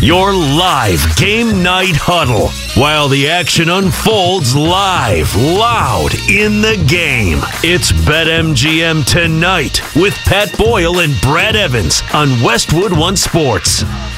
Your live game night huddle while the action unfolds live, loud in the game. It's BetMGM Tonight with Pat Boyle and Brad Evans on Westwood One Sports.